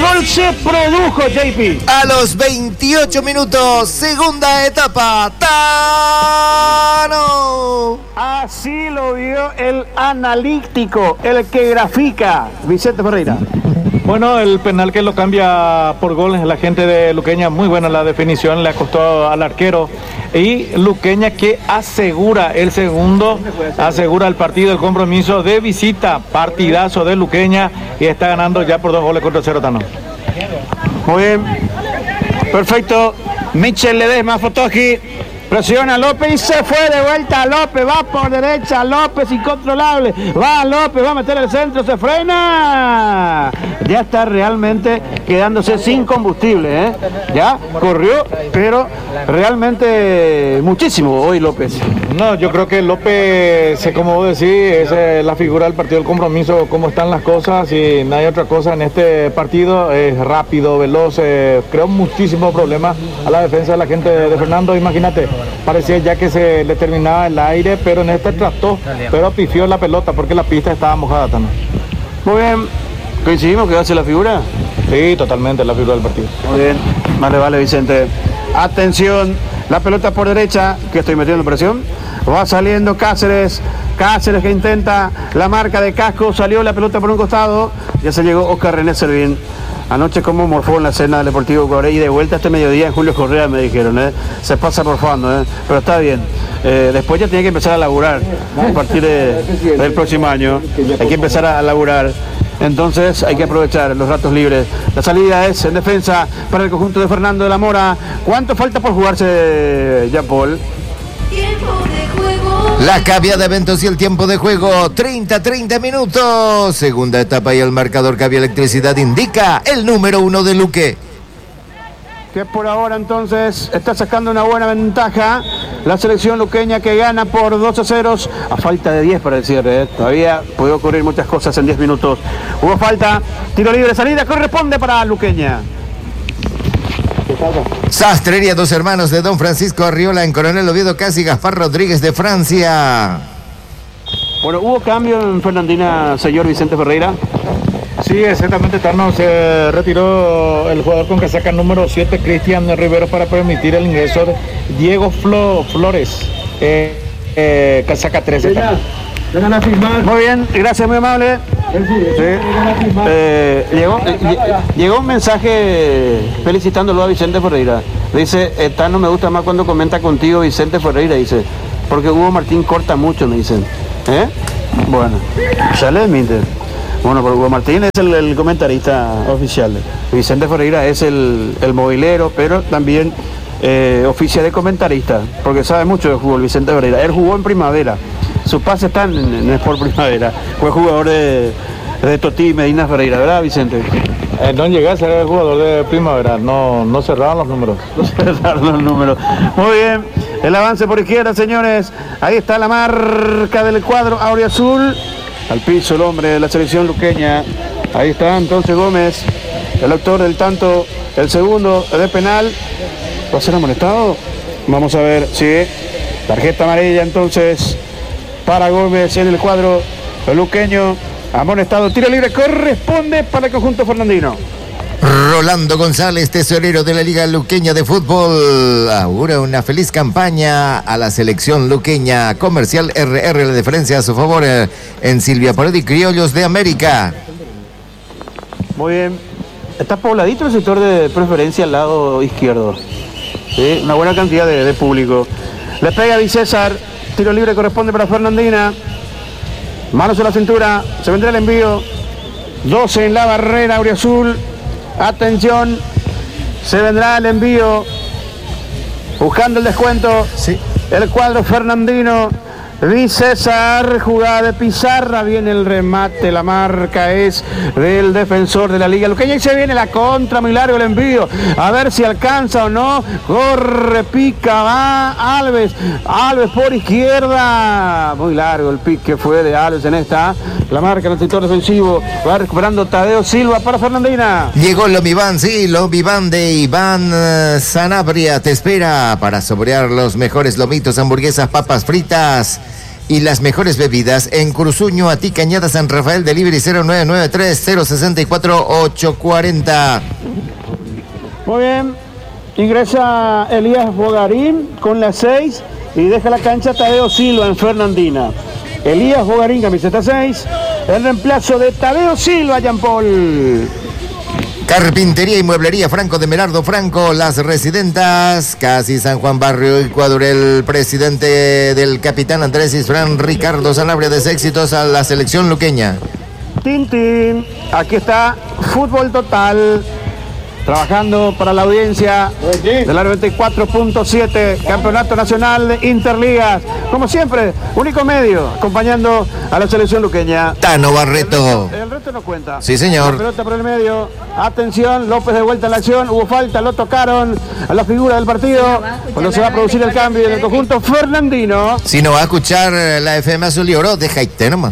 gol se produjo, JP. A los 28 minutos, segunda etapa, Tano. Así lo vio el analítico, el que grafica, Vicente Ferreira. Bueno, el penal que lo cambia por gol, la gente de Luqueña, muy buena la definición, le costó al arquero. Y Luqueña que asegura el segundo, asegura el partido, el compromiso de visita, partidazo de Luqueña y está ganando ya por 2-0, Tano. Muy bien, perfecto. Michel Ledesma, Fotoji, presiona a López y se fue de vuelta López, va por derecha, López incontrolable, va López, va a meter el centro, se frena. Ya está realmente quedándose sin combustible, ya corrió, pero realmente muchísimo hoy López. No, yo creo que López, como vos decís, es la figura del partido, el compromiso, cómo están las cosas y no hay otra cosa en este partido, es rápido, veloz, creó muchísimos problemas a la defensa de la gente de Fernando, imagínate, parecía ya que se le terminaba el aire, pero en este trató, pero pifió la pelota porque la pista estaba mojada también. Muy bien, coincidimos que va a ser la figura. Sí, totalmente, la figura del partido. Muy bien, vale Vicente. Atención, la pelota por derecha, que estoy metiendo presión. Va saliendo Cáceres que intenta la marca de Casco, salió la pelota por un costado, ya se llegó Oscar René Servín. Anoche como morfó en la cena del Deportivo Cobre y de vuelta este mediodía en Julio Correa me dijeron, se pasa morfando, pero está bien. Después ya tiene que empezar a laburar, a partir del próximo año, hay que empezar a laburar. Entonces hay que aprovechar los ratos libres. La salida es en defensa para el conjunto de Fernando de la Mora. ¿Cuánto falta por jugarse, Jean Paul? La cambia de eventos y el tiempo de juego, 30 minutos. Segunda etapa y el marcador Cavia Electricidad indica el número 1 de Luque. Que por ahora entonces está sacando una buena ventaja la selección luqueña que gana por 2-0 a falta de 10 para el cierre. Todavía puede ocurrir muchas cosas en 10 minutos. Hubo falta, tiro libre, salida, corresponde para Luqueña. Sastrería Dos Hermanos de Don Francisco Arriola en Coronel Oviedo Casi, Gaspar Rodríguez de Francia. Bueno, ¿hubo cambio en Fernandina, señor Vicente Ferreira? Sí, exactamente, Tano, se retiró el jugador con casaca número 7, Cristian Rivero, para permitir el ingreso de Diego Flores, casaca 13. Muy bien, gracias, muy amable. Llegó un mensaje felicitándolo a Vicente Ferreira. Dice, Tano, me gusta más cuando comenta contigo Vicente Ferreira, dice, porque Hugo Martín corta mucho, me dicen. Bueno, ya le desmiente. Bueno, pero Hugo Martín es el comentarista oficial. Vicente Ferreira es el movilero, pero también oficia de comentarista, porque sabe mucho de fútbol Vicente Ferreira. Él jugó en Primavera, su pase está en Sport Primavera, fue jugador de Totí Medina Ferreira, ¿verdad, Vicente? No llegué a ser el jugador de Primavera, no cerraron los números. No cerraron los números. Muy bien, el avance por izquierda, señores. Ahí está la marca del cuadro auriazul. Al piso el hombre de la selección luqueña. Ahí está entonces Gómez, el autor del tanto, el segundo de penal. ¿Va a ser amonestado? Vamos a ver, sí. Tarjeta amarilla entonces para Gómez en el cuadro luqueño. Amonestado, tiro libre, corresponde para el conjunto fernandino. Rolando González, tesorero de la Liga Luqueña de Fútbol, augura una feliz campaña a la selección luqueña. Comercial RR, la diferencia a su favor en Silvia Parodi, Criollos de América. Muy bien, está pobladito el sector de preferencia al lado izquierdo. Sí, una buena cantidad de público. Le pega a Vicésar, tiro libre corresponde para Fernandina. Manos a la cintura, se vendrá el envío. 12 en la barrera auriazul. Atención, se vendrá el envío, buscando el descuento, sí. El cuadro fernandino, Vicésar, jugada de pizarra, viene el remate, la marca es del defensor de la Liga Luqueña y se viene la contra, muy largo el envío, a ver si alcanza o no, corre, pica, va Alves por izquierda, muy largo el pique fue de Alves en esta, la marca en el sector defensivo, va recuperando Tadeo Silva para Fernandina. Llegó Lomiván, sí, Lomiván de Iván Sanabria, te espera para saborear los mejores lomitos, hamburguesas, papas fritas y las mejores bebidas en Cruzuño, Atí, Cañada, San Rafael. Delivery 0993-064-840. Muy bien, ingresa Elías Bogarín con la 6 y deja la cancha Tadeo Silva en Fernandina. Elías Bogarín, camiseta 6, el reemplazo de Tadeo Silva, Jean Paul. Carpintería y Mueblería Franco de Merardo Franco, Las Residentas, Casi San Juan Barrio Ecuador. El presidente del capitán Andrés Isfrán, Ricardo Sanabria, de éxitos a la selección luqueña. Tintín, aquí está Fútbol Total, trabajando para la audiencia de la 94.7, Campeonato Nacional de Interligas. Como siempre, único medio, acompañando a la selección luqueña. Tano Barreto. El resto no cuenta. Sí, señor. La pelota por el medio. Atención, López de vuelta a la acción. Hubo falta, lo tocaron a la figura del partido. Cuando se va a producir el cambio en el conjunto fernandino. Si no va a escuchar la FM Azul y Oro, deja ahí nomás.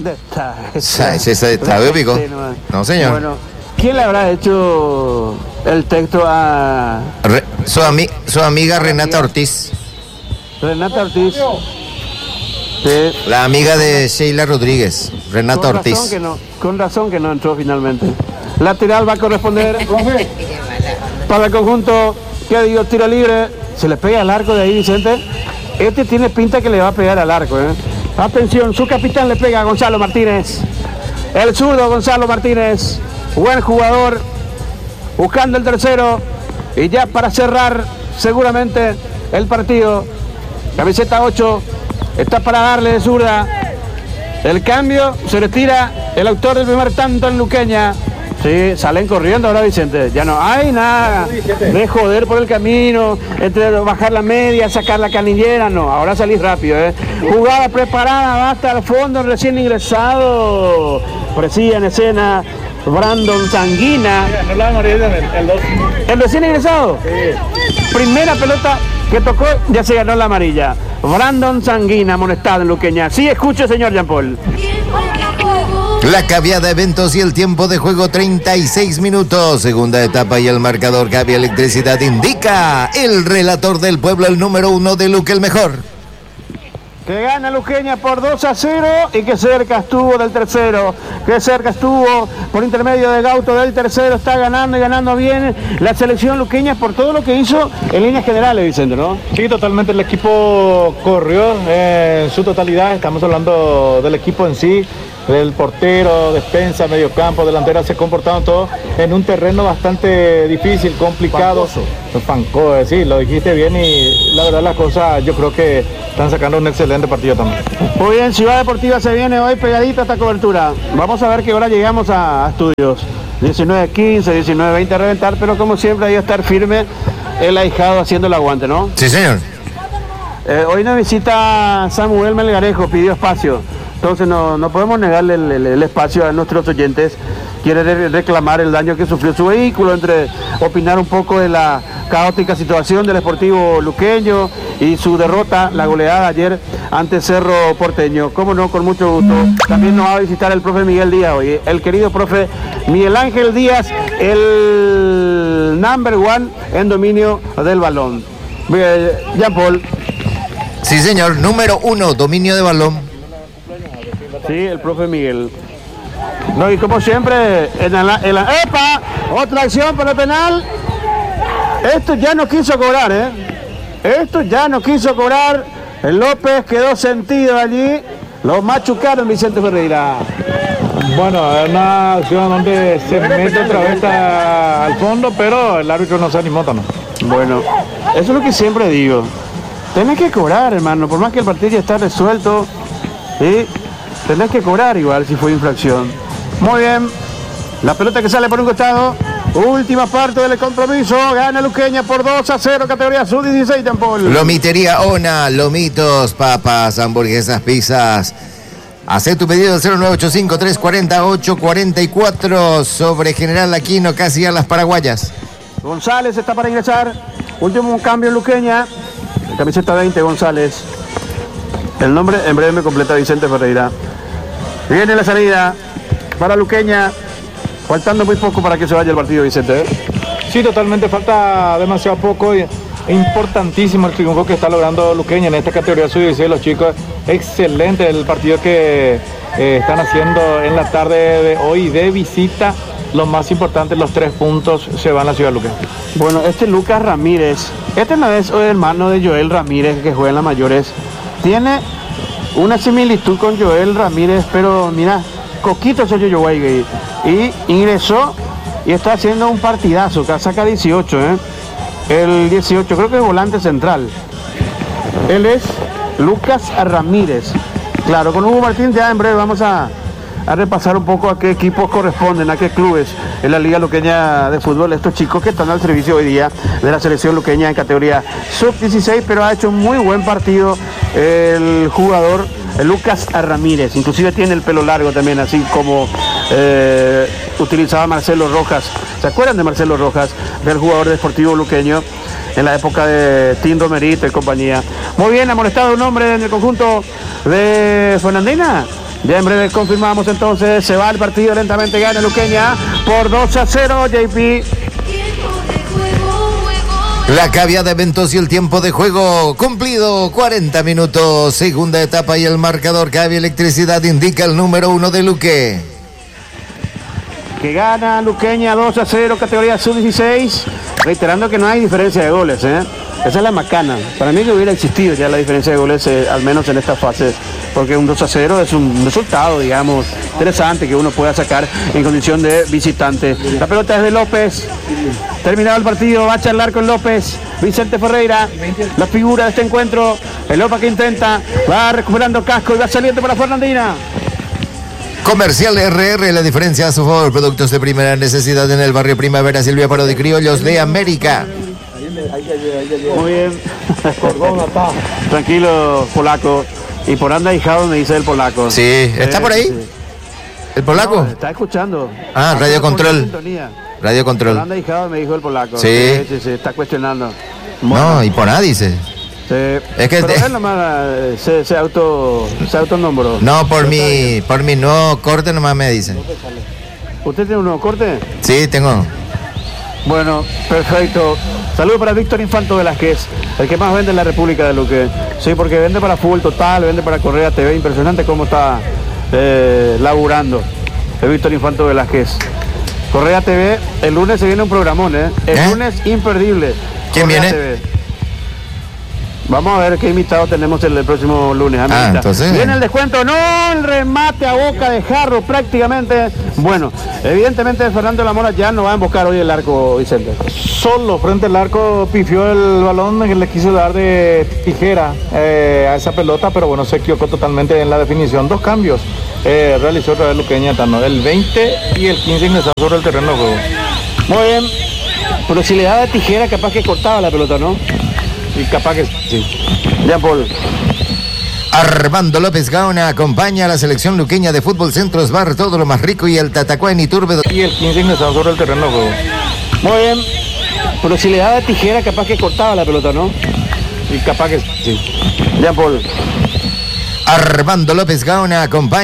No, señor. Bueno, ¿quién le habrá hecho el texto a su amiga Renata Ortiz? Renata Ortiz. Sí. La amiga de Sheila Rodríguez, Renata Ortiz. Con razón que no entró finalmente. Lateral va a corresponder para el conjunto, ¿qué digo? Tiro libre. Se le pega al arco de ahí, Vicente. Este tiene pinta que le va a pegar al arco, ¿eh? Atención, su capitán le pega a Gonzalo Martínez. El zurdo Gonzalo Martínez. Buen jugador. Buscando el tercero. Y ya para cerrar seguramente el partido. Camiseta 8. Está para darle de zurda. El cambio, se retira el autor del primer tanto en Luqueña. Sí, salen corriendo ahora, Vicente. Ya no hay nada de joder por el camino, entre bajar la media, sacar la canillera. No, ahora salís rápido, ¿eh? Jugada preparada, va hasta el fondo, recién ingresado. Parecía en escena Brandon Sanguina. ¿El recién ingresado? Sí. Primera pelota que tocó, ya se ganó la amarilla. Brandon Sanguina, amonestado en Luqueña. Sí, escuche, señor Jean Paul. La caviada eventos y el tiempo de juego 36 minutos. Segunda etapa y el marcador Gaby Electricidad indica el relator del pueblo, el número 1 de Luque, el mejor. Que gana Luqueña por 2-0 y que cerca estuvo del tercero. Que cerca estuvo por intermedio de Gauto del tercero. Está ganando y ganando bien la selección luqueña por todo lo que hizo en líneas generales, Vicente, ¿no? Sí, totalmente. El equipo corrió en su totalidad. Estamos hablando del equipo en sí. El portero, defensa, mediocampo, delantera, se comportaron todos en un terreno bastante difícil, complicado. Fancoso, sí, lo dijiste bien y la verdad las cosas yo creo que están sacando un excelente partido también. Muy bien, Ciudad Deportiva se viene hoy pegadita a esta cobertura. Vamos a ver qué hora llegamos a estudios. 19:15, 19:20 a reventar, pero como siempre hay que estar firme el ahijado haciendo el aguante, ¿no? Sí, señor. Hoy nos visita Samuel Melgarejo, pidió espacio. Entonces no podemos negarle el espacio a nuestros oyentes. Quiere reclamar el daño que sufrió su vehículo, entre opinar un poco de la caótica situación del Sportivo luqueño y su derrota, la goleada ayer ante Cerro Porteño. Cómo no, con mucho gusto. También nos va a visitar el profe Miguel Díaz hoy. El querido profe Miguel Ángel Díaz, el number 1 en dominio del balón. Jean Paul. Sí, señor, número 1, dominio de balón. Sí, el profe Miguel. No, y como siempre, ¡epa! Otra acción para el penal. Esto ya no quiso cobrar, ¿eh? Esto ya no quiso cobrar. El López quedó sentido allí. Lo machucaron, Vicente Ferreira. Bueno, es una acción donde se mete otra vez al fondo, pero el árbitro no se animó también. Bueno, eso es lo que siempre digo. Tenés que cobrar, hermano, por más que el partido ya está resuelto. ¿Sí? Tenés que cobrar igual si fue infracción. Muy bien. La pelota que sale por un costado. Última parte del compromiso. Gana Luqueña por 2-0. Categoría sub-16, Tampol. Lomitería Ona. Lomitos, papas, hamburguesas, pizzas. Hacé tu pedido al 0985-340-844. Sobre General Aquino, casi a las Paraguayas. González está para ingresar. Último cambio en Luqueña. Camiseta 20, González. El nombre en breve me completa Vicente Ferreira. Viene la salida para Luqueña. Faltando muy poco para que se vaya el partido, Vicente. Sí, totalmente, falta demasiado poco. Importantísimo el triunfo que está logrando Luqueña en esta categoría sub-16. Los chicos, excelente el partido que están haciendo en la tarde de hoy de visita. Lo más importante, los 3 puntos se van a la ciudad de Luqueña. Bueno, Lucas Ramírez, no es el hermano de Joel Ramírez que juega en las mayores. Tiene una similitud con Joel Ramírez, pero mira, coquito soy yo, güey. Y ingresó y está haciendo un partidazo, que saca 18, El 18, creo que es volante central. Él es Lucas Ramírez. Claro, con Hugo Martín ya en breve vamos a repasar un poco a qué equipos corresponden, a qué clubes en la Liga Luqueña de Fútbol. Estos chicos que están al servicio hoy día de la selección luqueña en categoría sub-16, pero ha hecho un muy buen partido el jugador Lucas Ramírez. Inclusive tiene el pelo largo también, así como utilizaba Marcelo Rojas. ¿Se acuerdan de Marcelo Rojas, del jugador deportivo luqueño en la época de Tindo Merito y compañía? Muy bien, amonestado un hombre en el conjunto de Fernandina. Ya en breve confirmamos entonces, se va el partido lentamente, gana Luqueña por 2-0, JP. La cavia de eventos y el tiempo de juego cumplido, 40 minutos, segunda etapa y el marcador Cavia Electricidad indica el número 1 de Luque. Que gana Luqueña 2-0, categoría sub-16, reiterando que no hay diferencia de goles, Esa es la macana. Para mí que hubiera existido ya la diferencia de goles, al menos en esta fase, porque un 2-0 es un resultado, digamos, interesante que uno pueda sacar en condición de visitante. La pelota es de López. Terminado el partido, va a charlar con López. Vicente Ferreira, la figura de este encuentro. El Opa que intenta, va recuperando casco y va saliendo para Fernandina. Comercial RR, la diferencia a su favor. Productos de primera necesidad en el barrio Primavera, Silvia Parodi, Criollos de América. Muy bien. Tranquilo, polaco. Y por anda hijado me dice el polaco. Sí, ¿está por ahí? Sí. ¿El polaco? No, está escuchando. Ah, Radio Control. Radio Control. Por anda hijado me dijo el polaco. Sí. Sí, está cuestionando. Bueno. No, y por nada dice. Sí. Es que pero él nomás se autonombró. No, por mi nuevo corte nomás me dice. ¿Usted tiene un nuevo corte? Sí, tengo. Bueno, perfecto. Saludos para Víctor Infanto Velázquez, el que más vende en la República de Luque. Sí, porque vende para Fútbol Total, vende para Correa TV. Impresionante cómo está laburando el Víctor Infanto Velázquez. Correa TV, el lunes se viene un programón, El lunes imperdible. ¿Quién Correa viene? TV. Vamos a ver qué invitado tenemos el próximo lunes. Entonces... Viene el descuento, no, el remate a boca de jarro prácticamente. Bueno, evidentemente Fernando Lamora ya no va a embocar hoy el arco, Vicente. Solo frente al arco pifió el balón que le quiso dar de tijera a esa pelota, pero bueno, se equivocó totalmente en la definición. 2 cambios realizó otra vez Luqueña, el 20 y el 15 ingresó sobre el terreno de juego. Muy bien, pero si le daba de tijera capaz que cortaba la pelota, ¿no? Y capaz que sí. Jean Paul. Armando López Gaona acompaña a la selección luqueña de fútbol Centros Bar, todo lo más rico y el Tatacuá en Iturbe. Y el 15 ingresado sobre el terreno de juego. Muy bien, pero si le daba de tijera capaz que cortaba la pelota, ¿no? Y capaz que sí. Jean Paul. Armando López Gaona acompaña